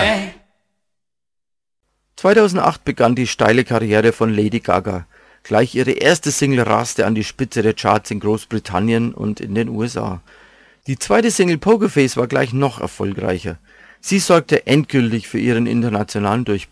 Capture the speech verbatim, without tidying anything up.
zweitausendacht begann die steile Karriere von Lady Gaga. Gleich ihre erste Single raste an die Spitze der Charts in Großbritannien und in den U S A. Die zweite Single Poker Face war gleich noch erfolgreicher. Sie sorgte endgültig für ihren internationalen Durchbruch